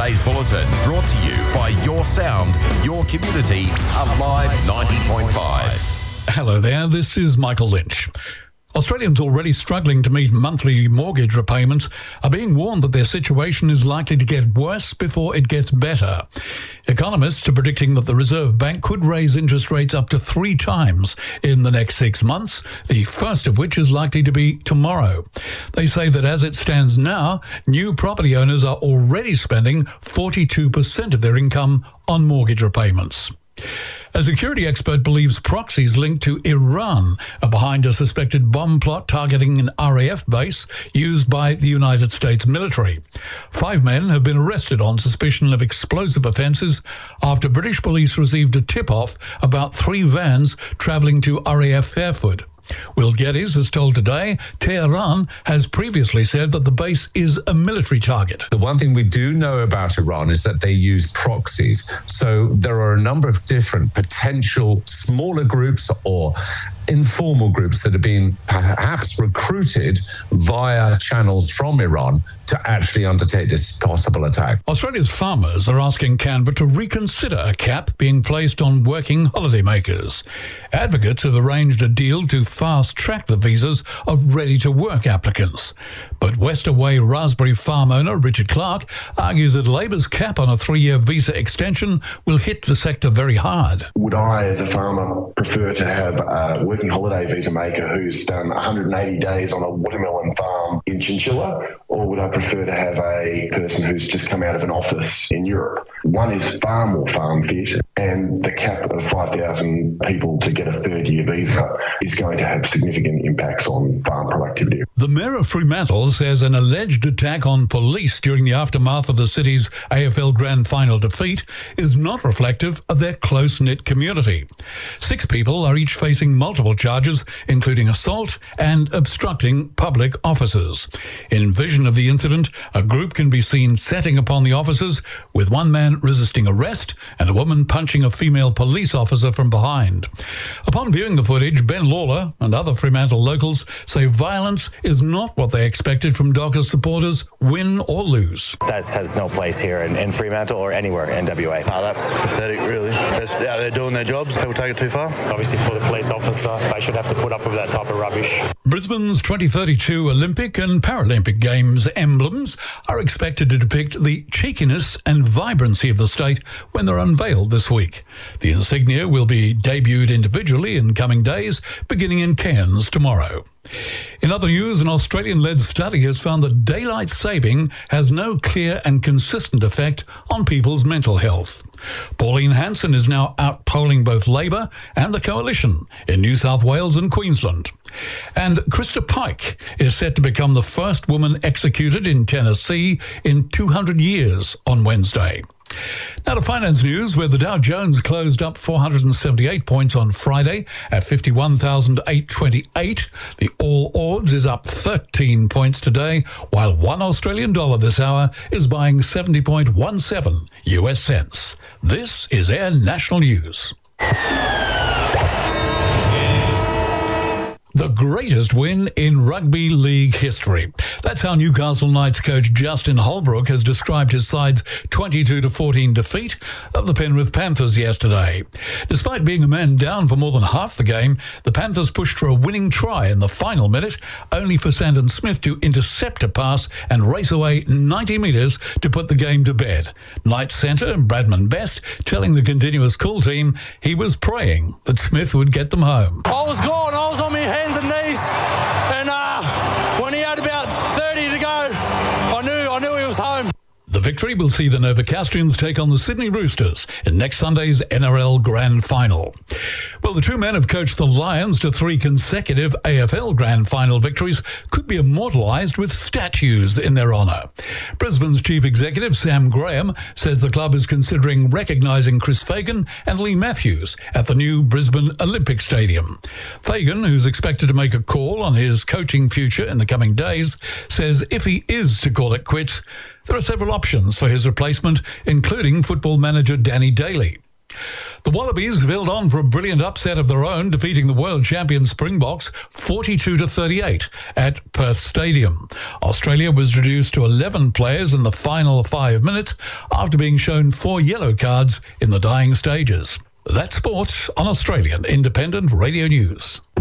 today's bulletin brought to you by Your Sound, Your Community, Alive 90.5. Hello there, this is Michael Lynch. Australians already struggling to meet monthly mortgage repayments are being warned that their situation is likely to get worse before it gets better. Economists are predicting that the Reserve Bank could raise interest rates up to 3 times in the next 6 months, the first of which is likely to be tomorrow. They say that as it stands now, new property owners are already spending 42% of their income on mortgage repayments. A security expert believes proxies linked to Iran are behind a suspected bomb plot targeting an RAF base used by the United States military. 5 men have been arrested on suspicion of explosive offences after British police received a tip-off about 3 vans travelling to RAF Fairford. Will Geddes has told Today Tehran has previously said that the base is a military target. The one thing we do know about Iran is that they use proxies. So there are a number of different potential smaller groups or informal groups that have been perhaps recruited via channels from Iran to actually undertake this possible attack. Australia's farmers are asking Canberra to reconsider a cap being placed on working holidaymakers. Advocates have arranged a deal to fast-track the visas of ready-to-work applicants. But West Away Raspberry farm owner Richard Clark argues that Labor's cap on a 3-year visa extension will hit the sector very hard. Would I, as a farmer, prefer to have a working holiday visa maker who's done 180 days on a watermelon farm in Chinchilla, or would I prefer to have a person who's just come out of an office in Europe? One is far more farm fit, and the cap of 5,000 people to get a 3rd-year visa is going to have significant impacts on farm productivity. The Mayor of Fremantle says an alleged attack on police during the aftermath of the city's AFL Grand Final defeat is not reflective of their close-knit community. 6 people are each facing multiple charges, including assault and obstructing public offices. In vision of the incident, a group can be seen setting upon the officers, with one man resisting arrest and a woman punching a female police officer from behind. Upon viewing the footage, Ben Lawler and other Fremantle locals say violence is not what they expected from Dockers supporters, win or lose. That has no place here in Fremantle or anywhere in WA. That's pathetic, really. They're out there doing their jobs. People take it too far. Obviously, for the police officer, they should have to put up with that type of rubbish. Brisbane's 2032 Olympic and Paralympic Games emblems are expected to depict the cheekiness and vibrancy of the state when they're unveiled this week. The insignia will be debuted individually in coming days, beginning in Cairns tomorrow. In other news, an Australian-led study has found that daylight saving has no clear and consistent effect on people's mental health. Pauline Hanson is now out-polling both Labor and the Coalition in New South Wales and Queensland. And Krista Pike is set to become the first woman executed in Tennessee in 200 years on Wednesday. Now to finance news, where the Dow Jones closed up 478 points on Friday at 51,828. The All Ords is up 13 points today, while $1 Australian this hour is buying 70.17 US cents. This is Air National News. The greatest win in rugby league history. That's how Newcastle Knights coach Justin Holbrook has described his side's 22-14 defeat of the Penrith Panthers yesterday. Despite being a man down for more than half the game, the Panthers pushed for a winning try in the final minute, only for Sandon Smith to intercept a pass and race away 90 metres to put the game to bed. Knights centre Bradman Best telling the continuous call team he was praying that Smith would get them home. I was gone. I was on my hands and knees, and when he had about 30 to go, I knew he was home. The victory will see the Novocastrians take on the Sydney Roosters in next Sunday's NRL Grand Final. Well, the 2 men have coached the Lions to 3 consecutive AFL Grand Final victories could be immortalised with statues in their honour. Brisbane's Chief Executive Sam Graham says the club is considering recognising Chris Fagan and Lee Matthews at the new Brisbane Olympic Stadium. Fagan, who's expected to make a call on his coaching future in the coming days, says if he is to call it quits, there are several options for his replacement, including football manager Danny Daly. The Wallabies held on for a brilliant upset of their own, defeating the world champion Springboks 42-38 at Perth Stadium. Australia was reduced to 11 players in the final 5 minutes after being shown 4 yellow cards in the dying stages. That's sport on Australian Independent Radio News.